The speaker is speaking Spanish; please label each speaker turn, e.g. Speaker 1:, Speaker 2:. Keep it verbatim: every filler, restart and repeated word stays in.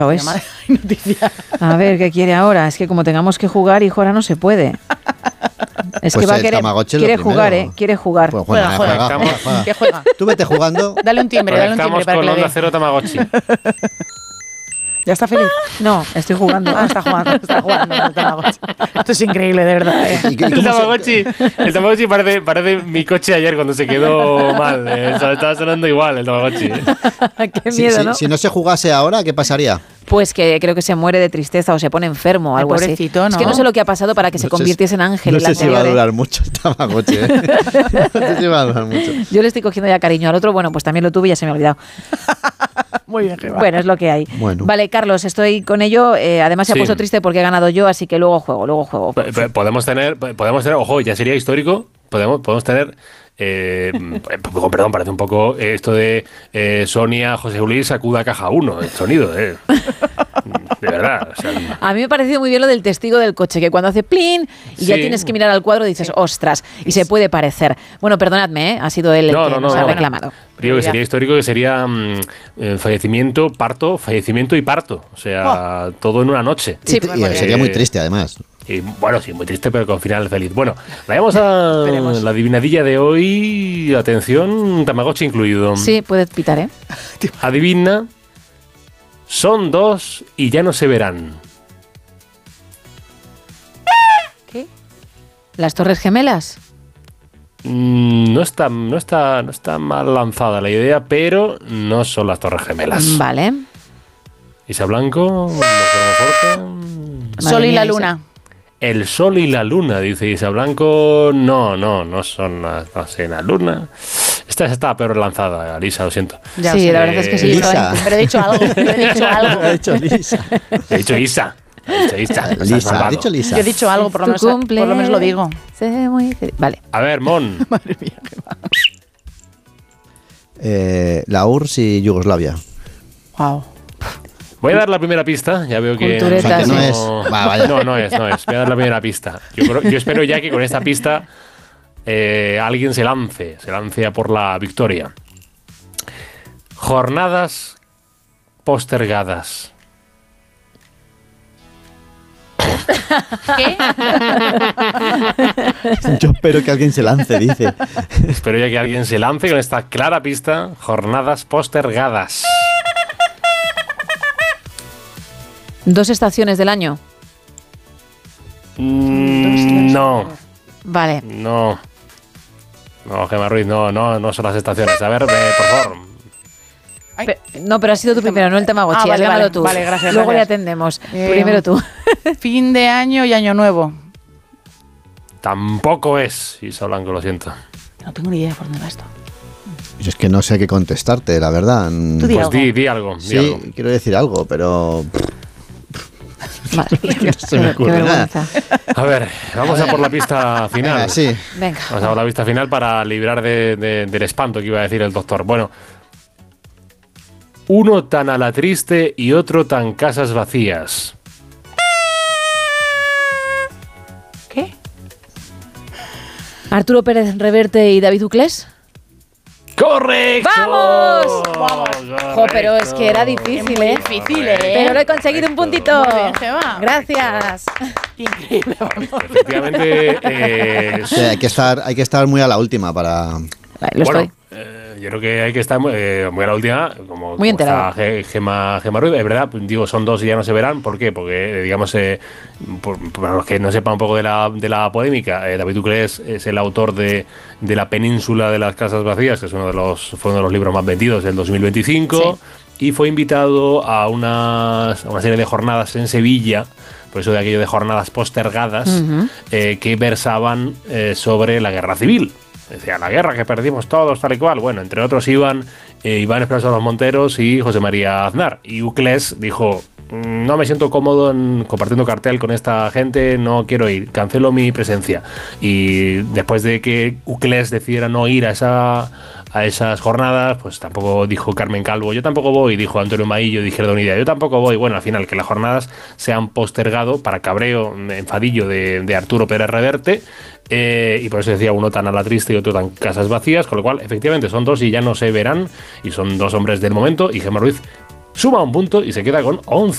Speaker 1: Es.
Speaker 2: Noticia.
Speaker 1: A ver, ¿qué quiere ahora? Es que como tengamos que jugar, hijo, ahora no se puede. Es
Speaker 3: pues
Speaker 1: que va a querer, quiere jugar, ¿eh? Quiere jugar.
Speaker 3: Pues juega, juega, juega, juega, juega.
Speaker 2: ¿Qué juega?
Speaker 3: Tú vete jugando.
Speaker 2: Dale un timbre, dale un timbre para
Speaker 4: con
Speaker 2: que le
Speaker 4: Onda
Speaker 2: dé.
Speaker 4: Cero Tamagotchi.
Speaker 2: ¿Ya está feliz?
Speaker 1: No, estoy jugando.
Speaker 2: Ah, está jugando, está jugando. Está jugando. Esto es increíble, de verdad. ¿eh?
Speaker 3: ¿Y, y
Speaker 4: El
Speaker 3: cómo se-
Speaker 4: Tamagotchi, el Tamagotchi parece, parece mi coche ayer cuando se quedó mal. Eh. O sea, estaba sonando igual el Tamagotchi. Eh.
Speaker 1: Qué
Speaker 3: si,
Speaker 1: miedo,
Speaker 3: si-
Speaker 1: ¿no?
Speaker 3: si no se jugase ahora, ¿qué pasaría?
Speaker 1: Pues que creo que se muere de tristeza o se pone enfermo o
Speaker 2: Ay,
Speaker 1: algo así.
Speaker 2: pobrecito,
Speaker 1: Es que
Speaker 2: ¿no?
Speaker 1: no sé lo que ha pasado para que se
Speaker 3: No sé
Speaker 1: convirtiese
Speaker 3: si-
Speaker 1: en ángel.
Speaker 3: No
Speaker 1: el
Speaker 3: sé si va a
Speaker 1: anterior, ¿eh?
Speaker 3: durar mucho el Tamagotchi, ¿eh? No sé si va a durar mucho.
Speaker 1: Yo le estoy cogiendo ya cariño al otro. Bueno, pues también lo tuve y ya se me ha olvidado.
Speaker 2: Muy bien, Gema.
Speaker 1: Bueno, es lo que hay.
Speaker 3: Bueno.
Speaker 1: Vale, Carlos, estoy con ello. Eh, además se ha
Speaker 4: Sí.
Speaker 1: puesto triste porque he ganado yo, así que luego juego, luego juego.
Speaker 4: P- p- Podemos tener, podemos tener, ojo, ya sería histórico. Podemos, podemos tener. Eh, p- perdón, parece un poco eh, esto de eh, Sonia, José Luis, sacuda caja uno, el sonido, eh. De verdad. O sea,
Speaker 1: A mí me ha parecido muy bien lo del testigo del coche, que cuando hace plin y ya
Speaker 4: Sí.
Speaker 1: tienes que mirar al cuadro dices, ostras, y se puede parecer. Bueno, perdonadme, ¿eh? Ha sido él el
Speaker 4: No,
Speaker 1: que
Speaker 4: no,
Speaker 1: nos
Speaker 4: no,
Speaker 1: ha
Speaker 4: no.
Speaker 1: reclamado.
Speaker 4: Digo que sería histórico, que sería mm, eh, fallecimiento, parto, fallecimiento y parto. O sea, todo en una noche.
Speaker 1: Sí,
Speaker 3: y, t- y sería muy triste, además.
Speaker 4: Y, bueno, sí, muy triste, pero con final feliz. Bueno, vayamos a
Speaker 2: Esperemos.
Speaker 4: la adivinadilla de hoy. Atención, Tamagotchi incluido.
Speaker 1: Sí, puedes pitar, ¿eh?
Speaker 4: Adivina, son dos y ya no se verán.
Speaker 1: ¿Qué? ¿Las Torres Gemelas?
Speaker 4: Mm, No está, no, está, no está mal lanzada la idea, pero no son las Torres Gemelas.
Speaker 1: Vale.
Speaker 4: Isa Blanco, Fuerte.
Speaker 2: Sol
Speaker 1: Madre
Speaker 2: y
Speaker 1: mía,
Speaker 2: la
Speaker 1: Isa.
Speaker 2: luna.
Speaker 4: El sol y la luna, dice Isa Blanco. No, no, no son las, no sé, la luna. Esta está peor lanzada, Lisa, lo siento.
Speaker 2: Ya
Speaker 1: sí,
Speaker 2: sé.
Speaker 1: la verdad es que sí.
Speaker 3: Lisa.
Speaker 1: estaba-
Speaker 2: Pero he dicho algo, pero he dicho algo.
Speaker 3: Ha dicho Lisa.
Speaker 4: He dicho Isa. He dicho Isa. estás
Speaker 3: Lisa, ha
Speaker 4: malvado.
Speaker 3: dicho Lisa.
Speaker 2: Yo he dicho algo, por lo,
Speaker 1: Tu
Speaker 2: menos, por
Speaker 1: cumple
Speaker 2: lo menos lo digo.
Speaker 1: se ve muy feliz. Vale.
Speaker 4: A ver, Mon.
Speaker 2: Madre mía, Gema.
Speaker 3: Eh, la U R S S y Yugoslavia.
Speaker 2: Wow.
Speaker 4: Voy a dar la primera pista. Ya veo que.
Speaker 1: Cultureta,
Speaker 3: O sea, que no
Speaker 1: sí.
Speaker 3: es- va, vaya.
Speaker 4: No, no es, no es. Voy a dar la primera pista. Yo, creo- yo espero ya que con esta pista eh, alguien se lance, se lance a por la victoria. Jornadas postergadas.
Speaker 2: ¿Qué?
Speaker 3: Yo espero que alguien se lance, dice.
Speaker 4: Espero ya que alguien se lance con esta clara pista. Jornadas postergadas.
Speaker 1: Dos estaciones del año.
Speaker 4: Mm, no,
Speaker 1: Vale.
Speaker 4: no. No, Gemma Ruiz, no, no, no son las estaciones. A ver, eh, por favor.
Speaker 2: Ay.
Speaker 1: Pe- no, pero ha sido tú primero, no el Tamagotchi.
Speaker 2: Ah,
Speaker 1: has
Speaker 2: vale,
Speaker 1: ganado
Speaker 2: vale.
Speaker 1: tú.
Speaker 2: Vale, gracias,
Speaker 1: Luego
Speaker 2: gracias.
Speaker 1: le atendemos.
Speaker 2: Eh,
Speaker 1: Primero tú.
Speaker 2: Fin de año y año nuevo.
Speaker 4: Tampoco es Isa Blanco, lo siento.
Speaker 2: No tengo ni idea por dónde va esto.
Speaker 3: Yo es que no sé qué contestarte, la verdad.
Speaker 2: Tú di
Speaker 4: Pues
Speaker 2: algo.
Speaker 4: di, di algo, di
Speaker 3: Sí,
Speaker 4: algo.
Speaker 3: quiero decir algo, pero
Speaker 1: Madre mía,
Speaker 3: no se me
Speaker 1: qué-
Speaker 3: ocurre
Speaker 1: qué
Speaker 3: nada.
Speaker 1: vergüenza.
Speaker 4: A ver, vamos a por la pista final.
Speaker 3: Venga, sí.
Speaker 1: Venga.
Speaker 4: Vamos a por la pista final para librar de- de- del espanto que iba a decir el doctor. Bueno, uno tan a la triste y otro tan casas vacías.
Speaker 2: ¿Qué?
Speaker 1: Arturo Pérez Reverte y David Uclés.
Speaker 4: ¡Correcto!
Speaker 1: ¡Vamos!
Speaker 4: ¡Vamos!
Speaker 1: Jo, pero es que era difícil,
Speaker 2: Muy
Speaker 1: ¿eh?
Speaker 2: difícil, ¿eh?
Speaker 1: Pero lo he conseguido un puntito.
Speaker 2: Muy bien, Gema.
Speaker 1: Gracias.
Speaker 2: Increíble, vamos.
Speaker 4: Efectivamente, eh,
Speaker 3: Sí, hay que estar, hay que estar muy a la última para.
Speaker 1: Vale, lo
Speaker 4: bueno,
Speaker 1: estoy.
Speaker 4: eh, yo creo que hay que estar muy, eh, muy a la última, como,
Speaker 1: Muy
Speaker 4: como
Speaker 1: enterado.
Speaker 4: está Ge- Gema, Gema Ruiz. Es verdad, digo, son dos y ya no se verán. ¿Por qué? Porque, eh, digamos, eh, por- para los que no sepan un poco de la, de la polémica, eh, David Uclés es el autor de, de La Península de las Casas Vacías, que es uno de los, fue uno de los libros más vendidos del dos mil veinticinco, y fue invitado a, unas, a una serie de jornadas en Sevilla, por eso de aquello de jornadas postergadas,
Speaker 1: Ujú.
Speaker 4: eh, que versaban eh, sobre la guerra civil. Decía, la guerra que perdimos todos, tal y cual. Bueno, entre otros iban eh, Iván Esperanza de los Monteros y José María Aznar. Y Uclés dijo, "Mm, no me siento cómodo en compartiendo cartel con esta gente, no quiero ir, cancelo mi presencia". Y después de que Uclés decidiera no ir a esa... a esas jornadas, pues tampoco dijo Carmen Calvo, yo tampoco voy, dijo Antonio Maillo de Izquierda Unida, yo tampoco voy. Bueno, al final que las jornadas se han postergado para cabreo, enfadillo de, de Arturo Pérez Reverte, eh, y por eso decía uno tan a la triste y otro tan casas vacías, con lo cual efectivamente son dos y ya no se verán, y son dos hombres del momento, y Gemma Ruiz suma un punto y se queda con once.